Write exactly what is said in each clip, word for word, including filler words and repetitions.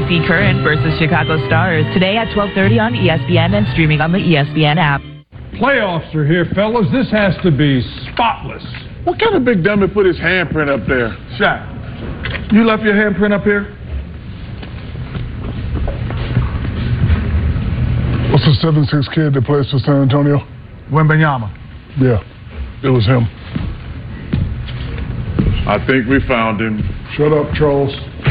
C Current versus Chicago Stars today at twelve thirty on E S P N and streaming on the E S P N app. Playoffs are here, fellas. This has to be spotless. What kind of big dummy put his handprint up there? Shaq, you left your handprint up here? What's the seven six kid that plays for San Antonio? Wembanyama. Yeah, it was him. I think we found him. Shut up, Charles.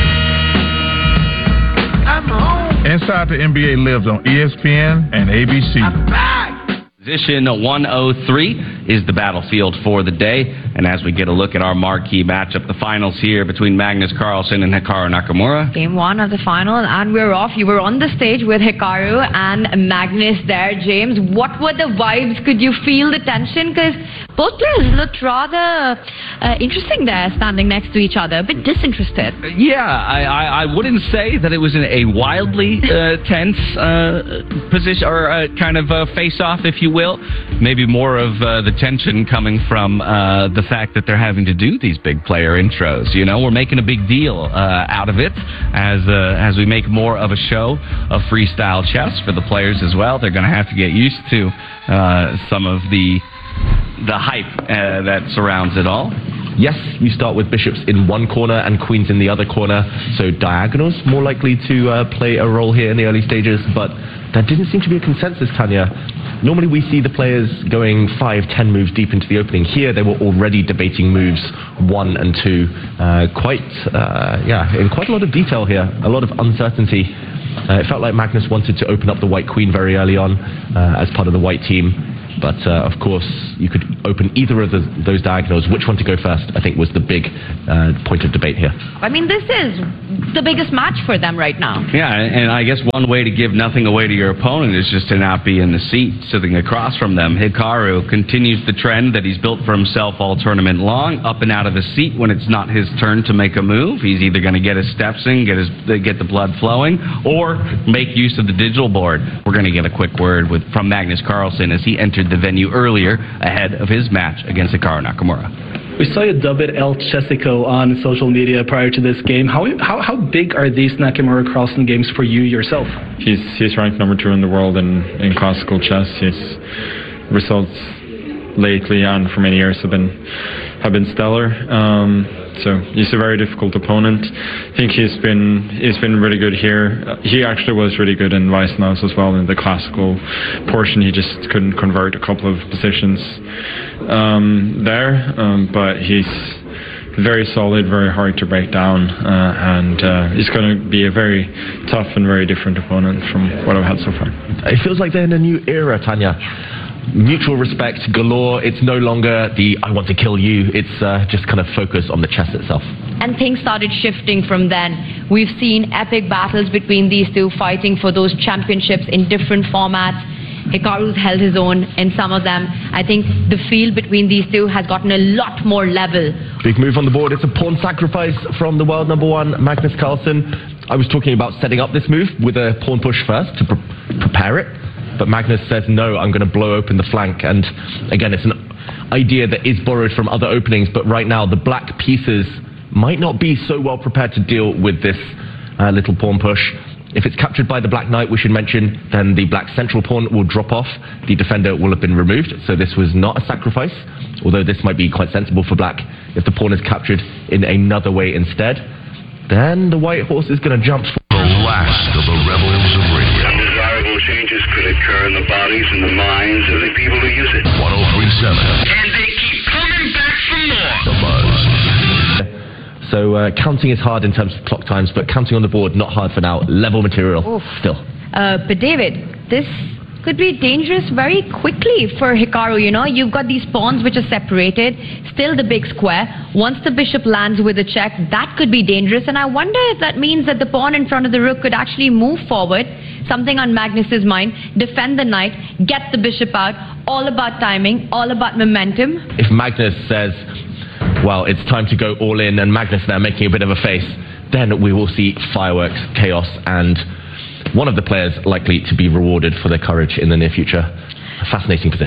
Inside the N B A lives on E S P N and A B C. I'm back! Position one oh three is the battlefield for the day. And as we get a look at our marquee matchup, the finals here between Magnus Carlsen and Hikaru Nakamura. Game one of the final, and we're off. You were on the stage with Hikaru and Magnus there, James. What were the vibes? Could you feel the tension? Because both players looked rather uh, interesting there, standing next to each other, a bit disinterested. Yeah, I, I, I wouldn't say that it was in a wildly uh, tense uh, position or uh, kind of uh, face-off, if you will. Maybe more of uh, the tension coming from uh, the fact that they're having to do these big player intros. You know, we're making a big deal uh, out of it as uh, as we make more of a show of freestyle chess for the players as well. They're going to have to get used to uh, some of the the hype uh, that surrounds it all. Yes, you start with bishops in one corner and queens in the other corner, so diagonals more likely to uh, play a role here in the early stages, but there didn't seem to be a consensus, Tanya. Normally we see the players going five, ten moves deep into the opening. Here they were already debating moves one and two, uh, quite, uh, yeah, in quite a lot of detail here, a lot of uncertainty. Uh, it felt like Magnus wanted to open up the white queen very early on uh, as part of the white team. But, uh, of course, you could open either of the, those diagonals. Which one to go first, I think, was the big uh, point of debate here. I mean, this is the biggest match for them right now. Yeah, and I guess one way to give nothing away to your opponent is just to not be in the seat sitting across from them. Hikaru continues the trend that he's built for himself all tournament long, up and out of the seat when it's not his turn to make a move. He's either going to get his steps in, get, his, get the blood flowing, or make use of the digital board. We're going to get a quick word with from Magnus Carlsen as he entered the venue earlier ahead of his match against Hikaru Nakamura. We saw you dub it El Chesico on social media prior to this game. How how, how big are these Nakamura Carlsen games for you yourself? He's he's ranked number two in the world in, in classical chess. His results lately and for many years have been have been stellar. Um, so he's a very difficult opponent. I think he's been he's been really good here. Uh, he actually was really good in Weissenhaus as well in the classical portion. He just couldn't convert a couple of positions um, there, um, but he's very solid, very hard to break down, uh, and uh, he's going to be a very tough and very different opponent from what I've had so far. It feels like they're in a new era, Tanya. Mutual respect galore. It's no longer the I want to kill you. It's uh, just kind of focus on the chess itself. And things started shifting from then. We've seen epic battles between these two, fighting for those championships in different formats. Hikaru's held his own in some of them. I think the field between these two has gotten a lot more level. Big move on the board. It's a pawn sacrifice from the world number one, Magnus Carlsen. I was talking about setting up this move with a pawn push first to pre- prepare it. But Magnus says, no, I'm going to blow open the flank. And again, it's an idea that is borrowed from other openings. But right now, the black pieces might not be so well prepared to deal with this uh, little pawn push. If it's captured by the black knight, we should mention, then the black central pawn will drop off. The defender will have been removed. So this was not a sacrifice, although this might be quite sensible for black. If the pawn is captured in another way instead, then the white horse is going to jump. The last of the rebels of radio. Undesirable changes could occur in the bodies and the minds of the people who use it. one oh three point seven. And they keep coming back for more. The Buzz. So uh, counting is hard in terms of clock times, but counting on the board, not hard for now. Level material, Oof. still. Uh, but David, this could be dangerous very quickly for Hikaru, you know. You've got these pawns which are separated, still the big square. Once the bishop lands with a check, that could be dangerous. And I wonder if that means that the pawn in front of the rook could actually move forward, something on Magnus's mind, defend the knight, get the bishop out, all about timing, all about momentum. If Magnus says, well, it's time to go all in, and Magnus there making a bit of a face, then we will see fireworks, chaos, and one of the players likely to be rewarded for their courage in the near future. A fascinating position.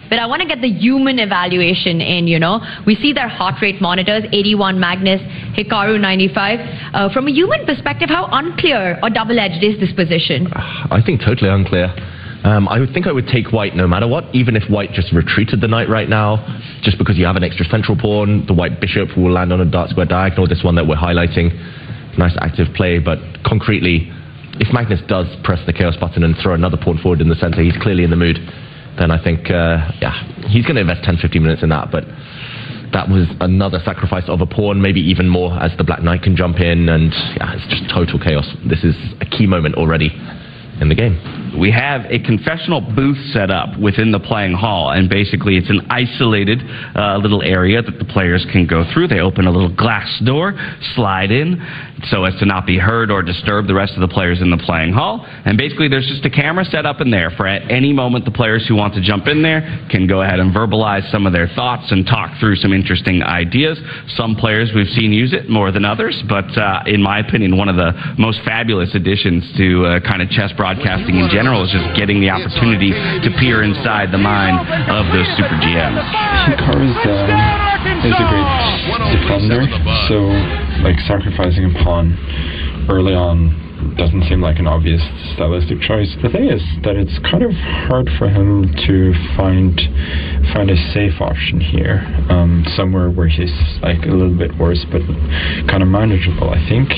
but I want to get the human evaluation in, you know. We see their heart rate monitors, eighty-one Magnus, Hikaru ninety-five. Uh, from a human perspective, how unclear or double-edged is this position? I think totally unclear. Um, I would think I would take white no matter what, even if white just retreated the knight right now, just because you have an extra central pawn. The white bishop will land on a dark square diagonal, this one that we're highlighting. Nice active play, but concretely, if Magnus does press the chaos button and throw another pawn forward in the center, he's clearly in the mood. Then I think, uh, yeah, he's going to invest ten, fifteen minutes in that, but that was another sacrifice of a pawn, maybe even more, as the black knight can jump in, and yeah, it's just total chaos. This is a key moment already in the game. We have a confessional booth set up within the playing hall, and basically it's an isolated uh, little area that the players can go through. They open a little glass door, slide in, so as to not be heard or disturb the rest of the players in the playing hall. And basically there's just a camera set up in there for at any moment the players who want to jump in there can go ahead and verbalize some of their thoughts and talk through some interesting ideas. Some players we've seen use it more than others, but uh, in my opinion, one of the most fabulous additions to uh, kind of chess broadcasting in general is just getting the opportunity to peer inside the mind of those super G Ms. Hikaru's uh, is a great defender, so like sacrificing a pawn early on doesn't seem like an obvious stylistic choice. The thing is that it's kind of hard for him to find find a safe option here, um, somewhere where he's like a little bit worse but kind of manageable. I think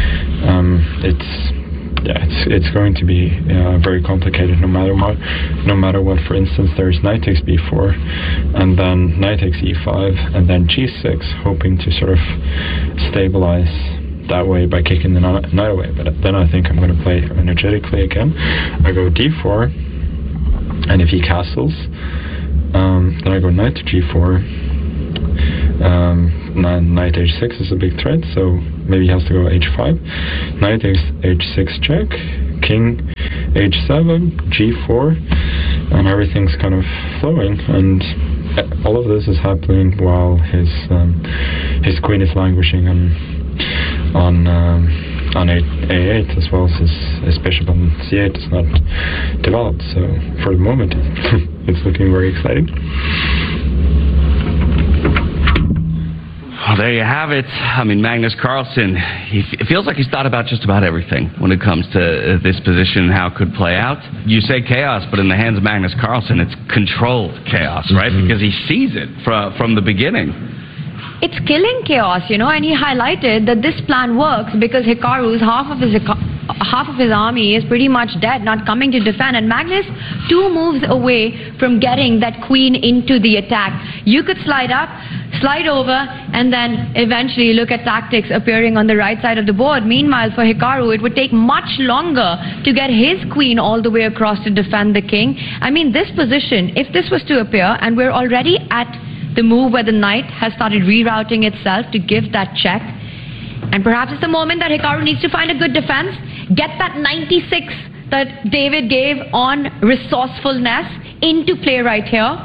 um, it's. Yeah, it's it's going to be uh, very complicated no matter what. No matter what, for instance, there's knight takes b four, and then knight takes e five, and then g six, hoping to sort of stabilize that way by kicking the knight away. But then I think I'm going to play energetically again. I go d four, and if he castles, um, then I go knight to g four. Um, knight h six is a big threat, so maybe he has to go h five. Knight takes h six check, king h seven, g four, and everything's kind of flowing. And all of this is happening while his um, his queen is languishing on on um, on a eight, as well as his, his bishop on c eight is not developed. So for the moment, it's looking very exciting. Well, there you have it. I mean, Magnus Carlsen, he f- it feels like he's thought about just about everything when it comes to uh, this position and how it could play out. You say chaos, but in the hands of Magnus Carlsen, it's controlled chaos, right? Mm-hmm. Because he sees it from, from the beginning. It's killing chaos, you know, and he highlighted that this plan works because Hikaru's half of his half of his army is pretty much dead, not coming to defend, and Magnus two moves away from getting that queen into the attack. You could slide up, slide over, and then eventually look at tactics appearing on the right side of the board. Meanwhile, for Hikaru, it would take much longer to get his queen all the way across to defend the king. I mean, this position, if this was to appear, and we're already at the move where the knight has started rerouting itself to give that check, and perhaps it's the moment that Hikaru needs to find a good defense, get that ninety-six that David gave on resourcefulness into play right here.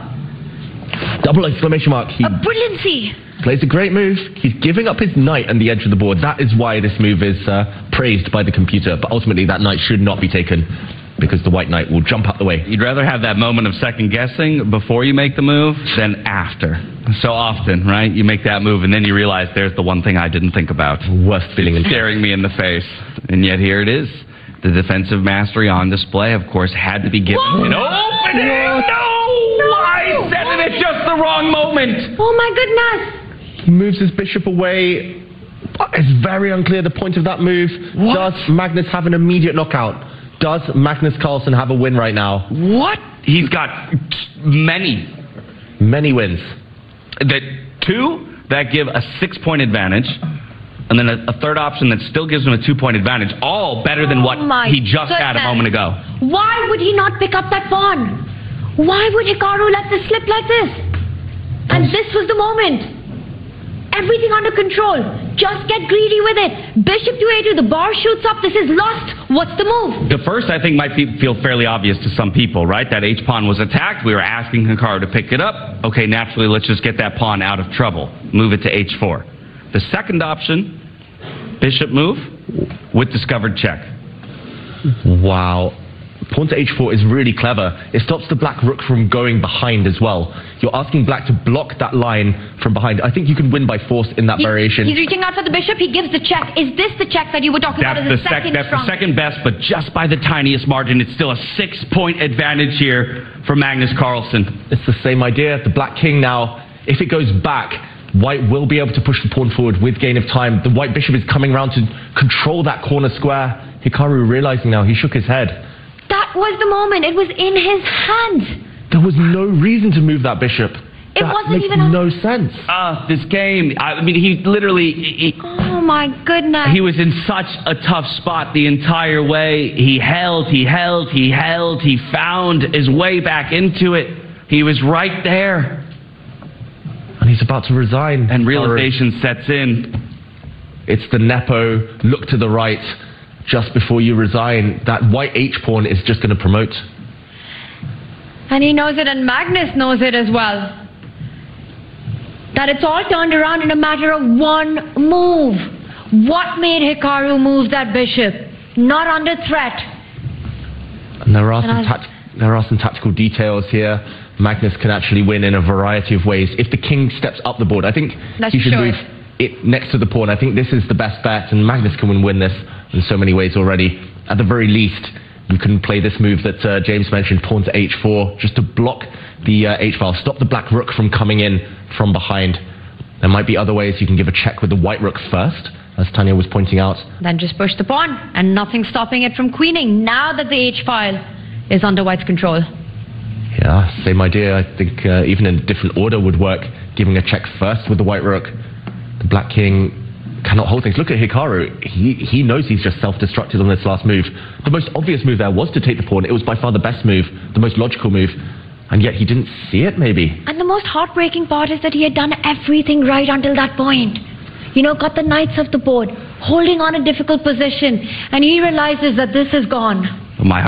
Double exclamation mark. He a brilliancy. Plays a great move. He's giving up his knight on the edge of the board. That is why this move is uh, praised by the computer. But ultimately, that knight should not be taken, because the white knight will jump out the way. You'd rather have that moment of second guessing before you make the move than after. So often, right? You make that move and then you realize there's the one thing I didn't think about. Worst feeling in staring me in the face. And yet here it is. The defensive mastery on display, of course, had to be given. Whoa! An opening! No! no! I said it at just the wrong moment! Oh my goodness! He moves his bishop away. It's very unclear the point of that move. What? Does Magnus have an immediate knockout? Does Magnus Carlsen have a win right now? What? He's got many. Many wins. The two that give a six-point advantage, and then a, a third option that still gives him a two-point advantage, all better than what oh he just goodness. had a moment ago. Why would he not pick up that pawn? Why would Hikaru let this slip like this? And this was the moment. Everything under control. Just get greedy with it. Bishop to a two, the bar shoots up. This is lost. What's the move? The first, I think, might be, feel fairly obvious to some people, right? That H-pawn was attacked. We were asking Hikaru to pick it up. Okay, naturally, let's just get that pawn out of trouble. Move it to H four. The second option, bishop move with discovered check. Wow. pawn to h four is really clever. It stops the black rook from going behind as well. You're asking black to block that line from behind. I think you can win by force in that He- variation. He's reaching out for the bishop. He gives the check. Is this the check that you were talking That's about? the As the sec- second That's the strong? second best, but just by the tiniest margin. It's still a six-point advantage here for Magnus Carlsen. It's the same idea. The black king now, if it goes back, white will be able to push the pawn forward with gain of time. The white bishop is coming around to control that corner square. Hikaru realizing now, he shook his head. That was the moment. It was in his hand. There was no reason to move that bishop. It that wasn't makes even a- no sense. Ah, this game. I mean, he literally. He, Oh my goodness. He was in such a tough spot the entire way. He held, he held, he held, he found his way back into it. He was right there. And he's about to resign. And realization sets in. It's the Nepo, look to the right, just before you resign. That white H-pawn is just going to promote. And he knows it, and Magnus knows it as well. That it's all turned around in a matter of one move. What made Hikaru move that bishop? Not under threat. And there are, And some, I- tact- there are some tactical details here. Magnus can actually win in a variety of ways. If the king steps up the board, I think Let's he should show move it. it next to the pawn. I think this is the best bet, and Magnus can win, win this in so many ways already. At the very least, you can play this move that uh, James mentioned, pawn to h four, just to block the uh, h-file, stop the black rook from coming in from behind. There might be other ways. You can give a check with the white rook first, as Tanya was pointing out. Then just push the pawn, and nothing stopping it from queening now that the H-file is under white's control. Yeah, same idea. I think uh, even in a different order would work. Giving a check first with the white rook. The black king cannot hold things. Look at Hikaru. He, he knows he's just self-destructed on this last move. The most obvious move there was to take the pawn. It was by far the best move, the most logical move. And yet he didn't see it, maybe. And the most heartbreaking part is that he had done everything right until that point. You know, got the knights off the board, holding on a difficult position, and he realizes that this is gone. My